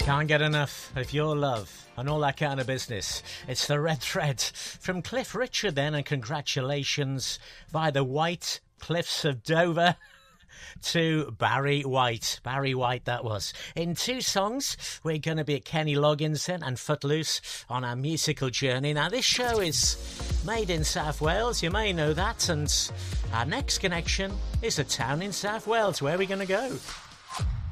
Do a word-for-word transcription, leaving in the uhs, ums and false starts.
Can't get enough of your love and all that kind of business. It's the Red Thread from Cliff Richard then, and congratulations by the White Cliffs of Dover to Barry White. Barry White, that was. In two songs, we're going to be at Kenny Loggins then and Footloose on our musical journey. Now, this show is made in South Wales, you may know that, and our next connection is a town in South Wales. Where are we going to go?